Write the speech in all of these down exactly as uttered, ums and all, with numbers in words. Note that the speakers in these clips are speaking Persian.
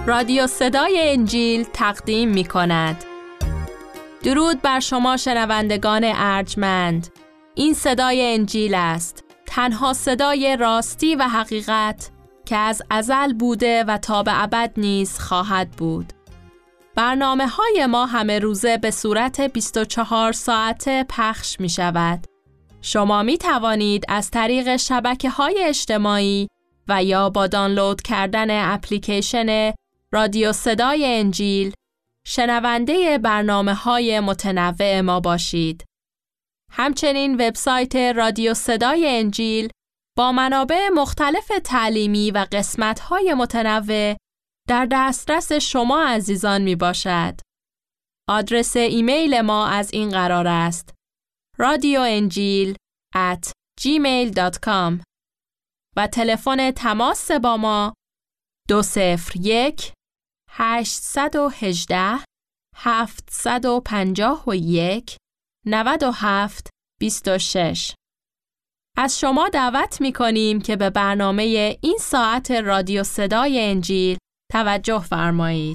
رادیو صدای انجیل تقدیم می کند. درود بر شما شنوندگان ارجمند. این صدای انجیل است، تنها صدای راستی و حقیقت که از ازل بوده و تا به ابد نیز خواهد بود. برنامه های ما همه روزه به صورت بیست و چهار ساعته پخش می شود. شما می توانید از طریق شبکه های اجتماعی و یا با دانلود کردن اپلیکیشن رادیو صدای انجیل شنونده برنامه های متنوع ما باشید. همچنین وبسایت رادیو صدای انجیل با منابع مختلف تعلیمی و قسمت های متنوع در دسترس شما عزیزان می باشد. آدرس ایمیل ما از این قرار است: رادیو انجیل ات جیمیل دات کام و تلفن تماس با ما دو صفر یک هشت یک هشت هفت پنج یک نه هفت دو شش. از شما دعوت می کنیم که به برنامه این ساعت رادیو صدای انجیل توجه فرمایید.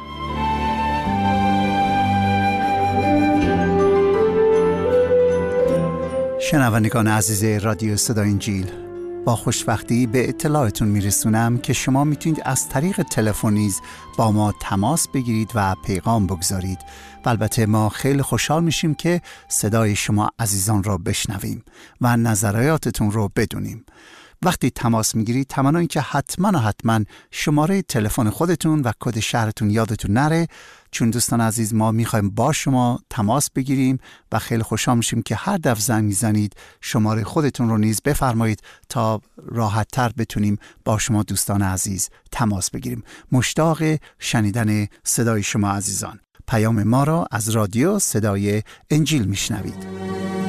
شنوندگان عزیز رادیو صدای انجیل، با خوشبختی به اطلاعتون میرسونم که شما میتونید از طریق تلفن نیز با ما تماس بگیرید و پیغام بگذارید و البته ما خیلی خوشحال میشیم که صدای شما عزیزان را بشنویم و نظریاتتون رو بدونیم. وقتی تماس میگیرید تمنا این که حتما و حتما شماره تلفن خودتون و کد شهرتون یادتون نره، چون دوستان عزیز ما میخوایم با شما تماس بگیریم و خیلی خوشحال میشیم که هر دفعه زنگ میزنید شماره خودتون رو نیز بفرمایید تا راحت تر بتونیم با شما دوستان عزیز تماس بگیریم. مشتاق شنیدن صدای شما عزیزان. پیام ما را از رادیو صدای انجیل میشنوید.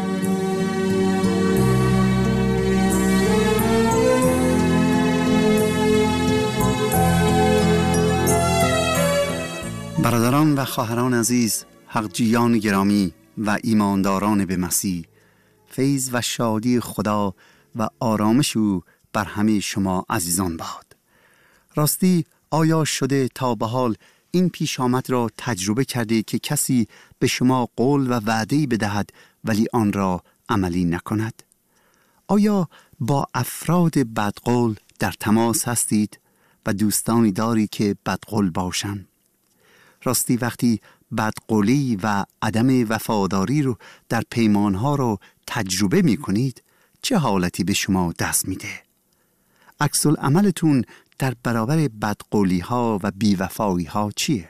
برادران و خواهران عزیز، حقجویان گرامی و ایمانداران به مسیح، فیض و شادی خدا و آرامش او بر همه شما عزیزان باد. راستی آیا شده تا به حال این پیش آمد را تجربه کرده که کسی به شما قول و وعده‌ای بدهد ولی آن را عملی نکند؟ آیا با افراد بدقول در تماس هستید و دوستانی داری که بدقول باشند؟ راستی وقتی بدقولی و عدم وفاداری رو در پیمانها رو تجربه می کنید چه حالتی به شما دست میده؟ عکس العملتون در برابر بدقولی ها و بیوفایی ها چیه؟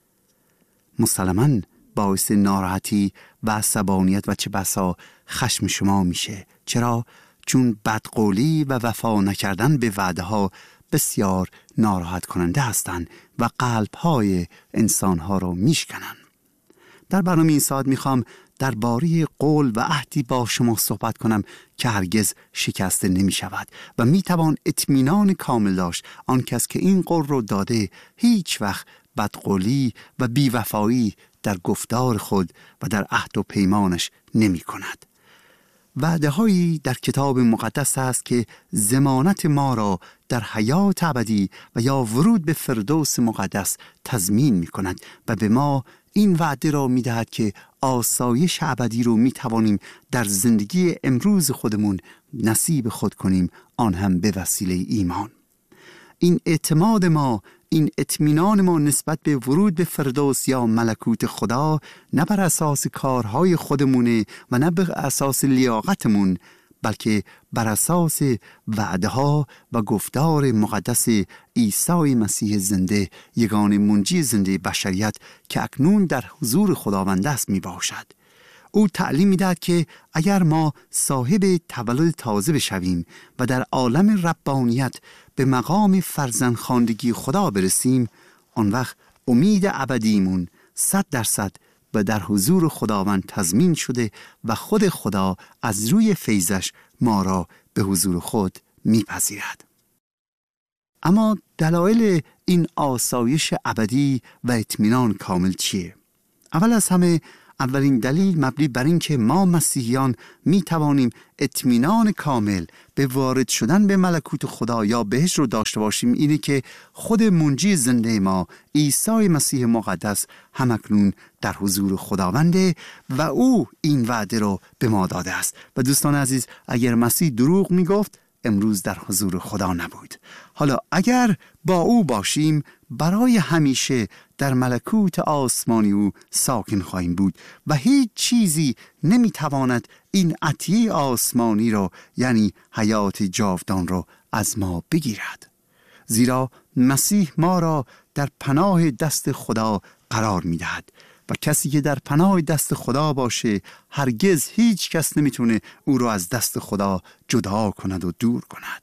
مسلماً باعث ناراحتی و عصبانیت و چه بسا خشم شما میشه. چرا؟ چون بدقولی و وفا نکردن به وعده ها بسیار ناراحت کننده هستند و قلب های انسان ها رو میشکنن. در برنامه این ساعت میخوام درباره قول و عهدی با شما صحبت کنم که هرگز شکسته نمی شود و میتوان اطمینان کامل داشت آن کس که این قول رو داده هیچ وقت بدقولی و بیوفایی در گفتار خود و در عهد و پیمانش نمی کند. وعده هایی در کتاب مقدس است که ضمانت ما را در حیات ابدی و یا ورود به فردوس مقدس تضمین می کند و به ما این وعده را می دهد که آسایش ابدی رو می توانیم در زندگی امروز خودمون نصیب خود کنیم، آن هم به وسیله ایمان. این اعتماد ما، این اطمینان ما نسبت به ورود به فردوس یا ملکوت خدا نه بر اساس کارهای خودمونه و نه بر اساس لیاقتمون، بلکه بر اساس وعده ها و گفتار مقدس عیسی مسیح زنده، یگانه منجی زنده بشریت که اکنون در حضور خداوند است می باشد. او تعلیم می دهد که اگر ما صاحب تولد تازه بشویم و در عالم ربانیت به مقام فرزندخواندگی خدا برسیم، آن وقت امید ابدیمون صد درصد و در حضور خداوند تضمین شده و خود خدا از روی فیضش ما را به حضور خود میپذیرد. اما دلایل این آسایش ابدی و اطمینان کامل چیه؟ اول از همه اولین دلیل مبنی بر این که ما مسیحیان می توانیم اطمینان کامل به وارد شدن به ملکوت خدا یا بهشت رو داشته باشیم اینه که خود منجی زنده ما عیسی مسیح مقدس همکنون در حضور خداونده و او این وعده رو به ما داده است. و دوستان عزیز، اگر مسیح دروغ می گفت امروز در حضور خدا نبود. حالا اگر با او باشیم برای همیشه در ملکوت آسمانی او ساکن خواهیم بود و هیچ چیزی نمیتواند این عطیه آسمانی رو یعنی حیات جاودان رو از ما بگیرد، زیرا مسیح ما را در پناه دست خدا قرار میدهد و کسی که در پناه دست خدا باشه هرگز هیچ کس نمیتونه او رو از دست خدا جدا کند و دور کند.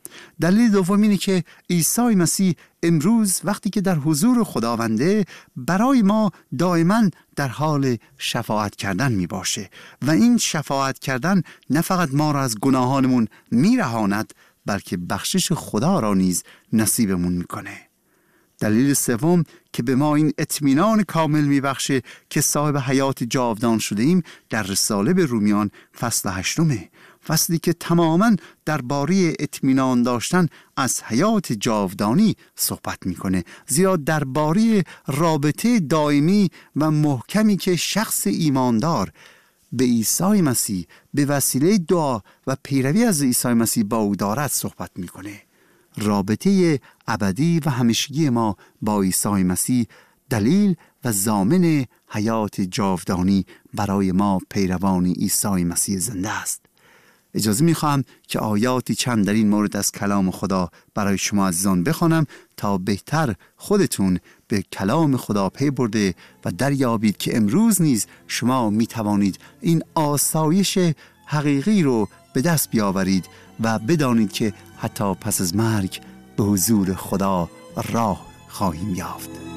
دلیل دوم اینه که عیسی مسیح امروز وقتی که در حضور خداونده برای ما دائما در حال شفاعت کردن می باشه و این شفاعت کردن نه فقط ما را از گناهانمون می رهاند بلکه بخشش خدا را نیز نصیبمون می کنه. دلیل سوم که به ما این اطمینان کامل میبخشه که صاحب حیات جاودان شده ایم در رساله به رومیان فصل هشتمه، فصلی که تماماً درباره اطمینان داشتن از حیات جاودانی صحبت میکنه، زیرا درباره رابطه دائمی و محکمی که شخص ایماندار به عیسی مسیح به وسیله دعا و پیروی از عیسی مسیح با او دارد صحبت میکنه. رابطه ابدی و همیشگی ما با عیسی مسیح دلیل و ضامن حیات جاودانی برای ما پیروان عیسی مسیح زنده است. اجازه میخواهم که آیاتی چند در این مورد از کلام خدا برای شما عزیزان بخوانم تا بهتر خودتون به کلام خدا پی برده و دریابید که امروز نیز شما میتوانید این آسایش حقیقی رو به دست بیاورید و بدانید که حتی پس از مرگ به حضور خدا راه خواهیم یافت.